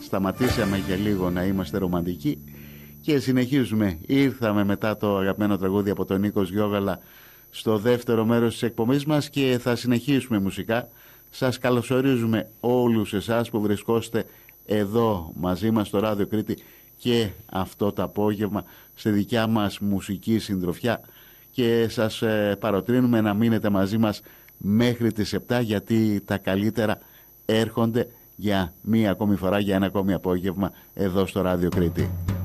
σταματήσαμε για λίγο να είμαστε ρομαντικοί και συνεχίζουμε. Ήρθαμε μετά το αγαπημένο τραγούδι από τον Νίκο Γιώγαλα στο δεύτερο μέρος της εκπομπής μας και θα συνεχίσουμε μουσικά. Σας καλωσορίζουμε όλους εσάς που βρισκόστε εδώ μαζί μας στο Ράδιο Κρήτη και αυτό το απόγευμα στη δικιά μας μουσική συντροφιά και σας παροτρύνουμε να μείνετε μαζί μας μέχρι τις 7 γιατί τα καλύτερα έρχονται για μία ακόμη φορά, για ένα ακόμη απόγευμα εδώ στο Ράδιο Κρήτη.